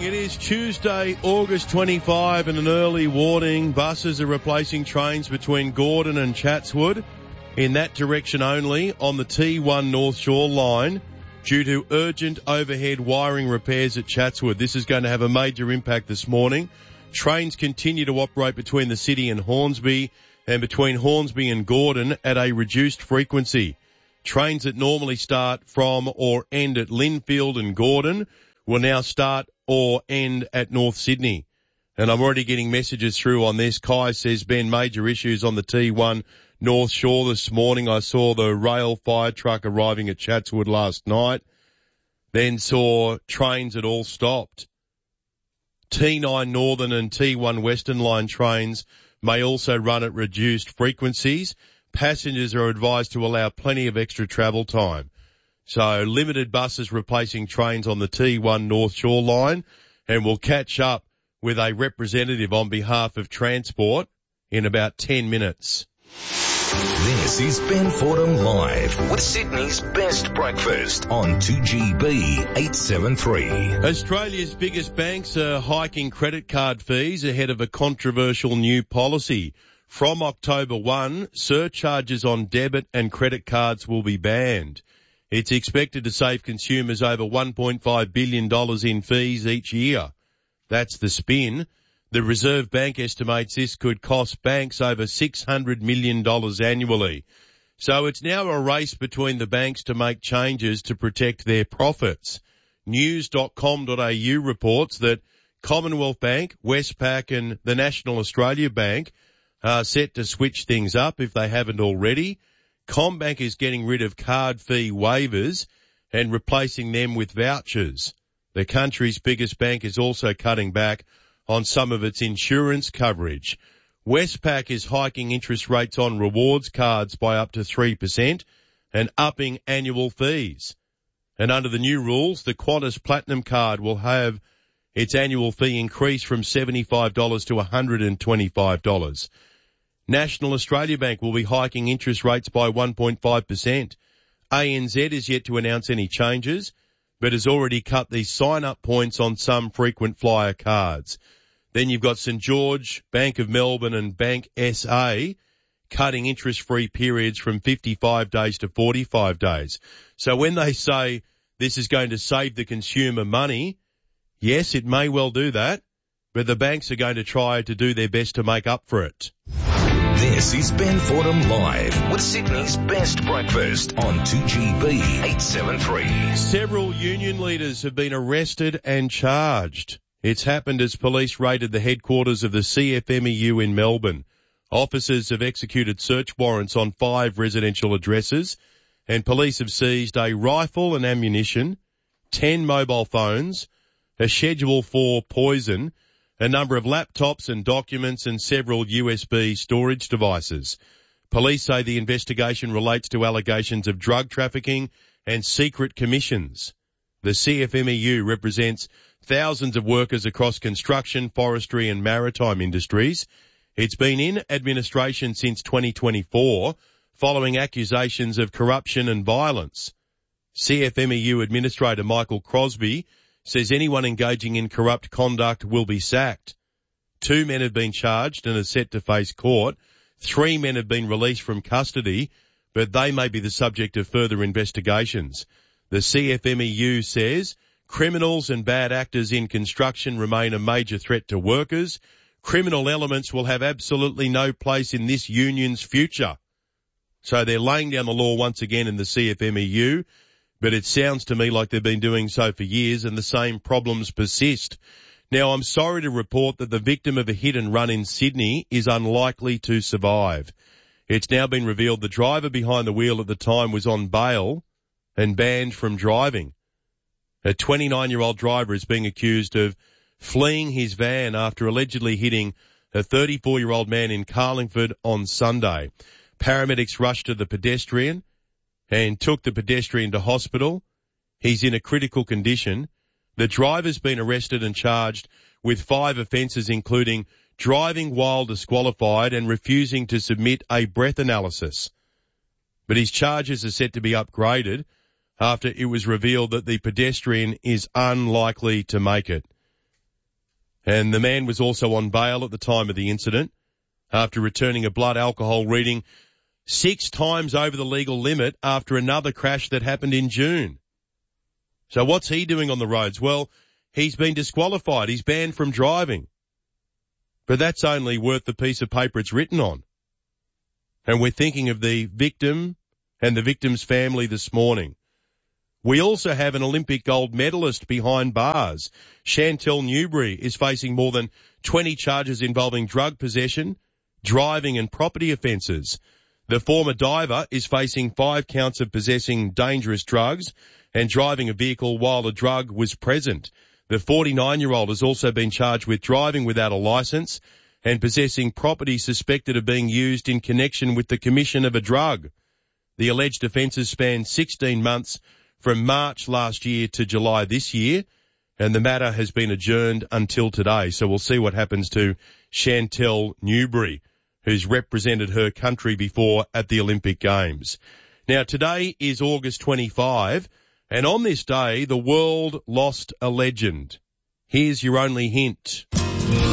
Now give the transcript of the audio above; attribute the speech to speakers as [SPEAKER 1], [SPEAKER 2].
[SPEAKER 1] It is Tuesday, August 25, and an early warning. Buses are replacing trains between Gordon and Chatswood in that direction only on the T1 North Shore line due to urgent overhead wiring repairs at Chatswood. This is going to have a major impact this morning. Trains continue to operate between the city and Hornsby and between Hornsby and Gordon at a reduced frequency. Trains that normally start from or end at Linfield and Gordon will now start or end at North Sydney. And I'm already getting messages through on this. Kai says, Ben, major issues on the T1 North Shore this morning. I saw the rail fire truck arriving at Chatswood last night, then saw trains that all stopped. T9 Northern and T1 Western line trains may also run at reduced frequencies. Passengers are advised to allow plenty of extra travel time. So limited buses replacing trains on the T1 North Shore line, and we'll catch up with a representative on behalf of Transport in about 10 minutes.
[SPEAKER 2] This is Ben Fordham Live with Sydney's best breakfast on 2GB 873.
[SPEAKER 1] Australia's biggest banks are hiking credit card fees ahead of a controversial new policy. From October 1, surcharges on debit and credit cards will be banned. It's expected to save consumers over $1.5 billion in fees each year. That's the spin. The Reserve Bank estimates this could cost banks over $600 million annually. So it's now a race between the banks to make changes to protect their profits. News.com.au reports that Commonwealth Bank, Westpac and the National Australia Bank are set to switch things up if they haven't already. CommBank is getting rid of card fee waivers and replacing them with vouchers. The country's biggest bank is also cutting back on some of its insurance coverage. Westpac is hiking interest rates on rewards cards by up to 3% and upping annual fees. And under the new rules, the Qantas Platinum card will have its annual fee increase from $75 to $125. National Australia Bank will be hiking interest rates by 1.5%. ANZ is yet to announce any changes, but has already cut the sign-up points on some frequent flyer cards. Then you've got St George, Bank of Melbourne and Bank SA cutting interest-free periods from 55 days to 45 days. So when they say this is going to save the consumer money, yes, it may well do that, but the banks are going to try to do their best to make up for it.
[SPEAKER 2] This is Ben Fordham Live with Sydney's best breakfast on 2GB 873.
[SPEAKER 1] Several union leaders have been arrested and charged. It's happened as police raided the headquarters of the CFMEU in Melbourne. Officers have executed search warrants on 5 residential addresses, and police have seized a rifle and ammunition, 10 mobile phones, a Schedule 4 poison, a number of laptops and documents and several USB storage devices. Police say the investigation relates to allegations of drug trafficking and secret commissions. The CFMEU represents thousands of workers across construction, forestry and maritime industries. It's been in administration since 2024 following accusations of corruption and violence. CFMEU Administrator Michael Crosby says anyone engaging in corrupt conduct will be sacked. 2 men have been charged and are set to face court. 3 men have been released from custody, but they may be the subject of further investigations. The CFMEU says criminals and bad actors in construction remain a major threat to workers. Criminal elements will have absolutely no place in this union's future. So they're laying down the law once again in the CFMEU. But it sounds to me like they've been doing so for years and the same problems persist. Now, I'm sorry to report that the victim of a hit and run in Sydney is unlikely to survive. It's now been revealed the driver behind the wheel at the time was on bail and banned from driving. A 29-year-old driver is being accused of fleeing his van after allegedly hitting a 34-year-old man in Carlingford on Sunday. Paramedics rushed to the pedestrian and took the pedestrian to hospital. He's in a critical condition. The driver's been arrested and charged with 5 offences, including driving while disqualified and refusing to submit a breath analysis. But his charges are set to be upgraded after it was revealed that the pedestrian is unlikely to make it. And the man was also on bail at the time of the incident after returning a blood alcohol reading 6 times over the legal limit after another crash that happened in June. So what's he doing on the roads? Well, he's been disqualified. He's banned from driving. But that's only worth the piece of paper it's written on. And we're thinking of the victim and the victim's family this morning. We also have an Olympic gold medalist behind bars. Chantel Newbury is facing more than 20 charges involving drug possession, driving and property offences. The former diver is facing 5 counts of possessing dangerous drugs and driving a vehicle while a drug was present. The 49-year-old has also been charged with driving without a licence and possessing property suspected of being used in connection with the commission of a drug. The alleged offences span 16 months from March last year to July this year, and the matter has been adjourned until today. So we'll see what happens to Chantel Newbury, who's represented her country before at the Olympic Games. Now, today is August 25, and on this day, the world lost a legend. Here's your only hint.